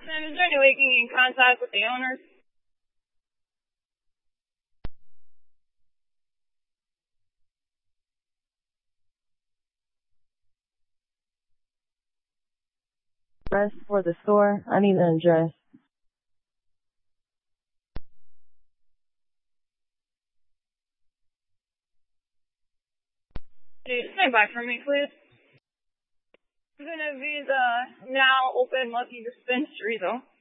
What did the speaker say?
ma'am, is there any way you can get in contact with the owners? Address for the store. I need an address. Dude, stand by for me, please. It's gonna be the now open Lucky Dispensary, though.